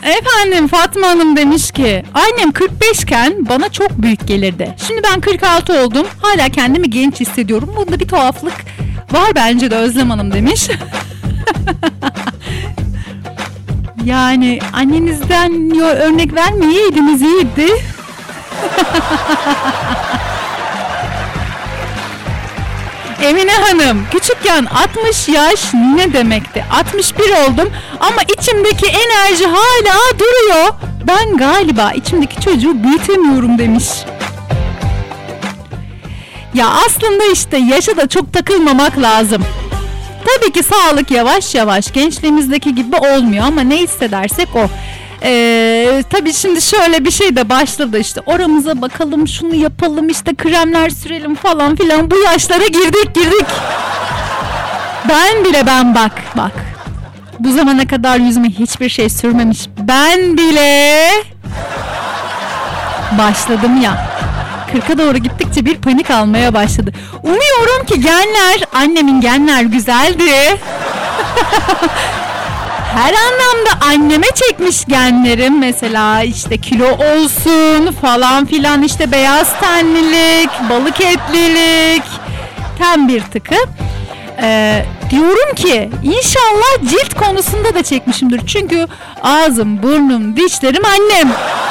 Efendim Fatma Hanım demiş ki annem 45 iken bana çok büyük gelirdi. Şimdi ben 46 oldum. Hala kendimi genç hissediyorum. Bunda bir tuhaflık var bence de Özlem Hanım demiş. Yani annenizden örnek vermeyeydiniz iyiydi. Emine Hanım, küçükken 60 yaş ne demekti? 61 oldum ama içimdeki enerji hala duruyor. Ben galiba içimdeki çocuğu büyütemiyorum demiş. Ya aslında işte yaşa da çok takılmamak lazım. Tabii ki sağlık yavaş yavaş gençliğimizdeki gibi olmuyor ama ne hissedersek o. Tabii şimdi şöyle bir şey de başladı işte oramıza bakalım şunu yapalım işte kremler sürelim falan filan bu yaşlara girdik. Ben bak bu zamana kadar yüzüme hiçbir şey sürmemiş ben bile başladım ya 40'a doğru gittikçe bir panik almaya başladı. Umuyorum ki annemin genler güzeldi. Her anlamda anneme çekmiş genlerim mesela işte kilo olsun falan filan işte beyaz tenlilik, balık etlilik tam bir tıkı. Diyorum ki inşallah cilt konusunda da çekmişimdir çünkü ağzım, burnum, dişlerim annem.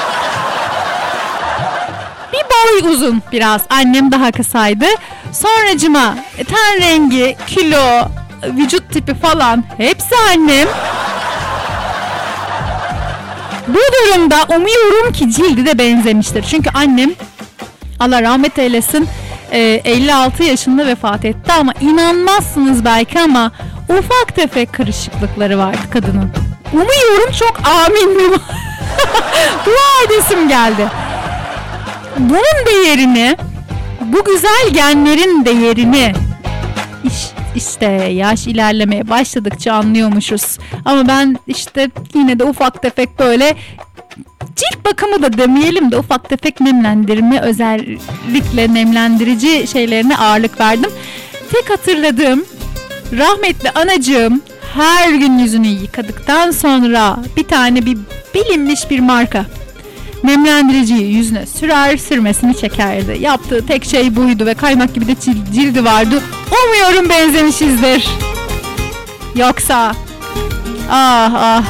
Bir boy uzun biraz annem daha kısaydı sonracıma ten rengi, kilo, vücut tipi falan hepsi annem. Bu durumda umuyorum ki cildi de benzemiştir. Çünkü annem Allah rahmet eylesin 56 yaşında vefat etti ama inanmazsınız belki ama ufak tefek kırışıklıkları vardı kadının. Umuyorum çok amin. Dua edesim geldi. Bunun değerini, bu güzel genlerin değerini İşte yaş ilerlemeye başladıkça anlıyormuşuz. Ama ben işte yine de ufak tefek böyle cilt bakımı da demeyelim de ufak tefek nemlendirme özellikle nemlendirici şeylerine ağırlık verdim. Tek hatırladığım rahmetli anacığım her gün yüzünü yıkadıktan sonra bir tane bir bilinmiş bir marka nemlendiriciyi yüzüne sürmesini çekerdi. Yaptığı tek şey buydu ve kaymak gibi de cildi vardı. Umuyorum benzemişizdir. Yoksa ah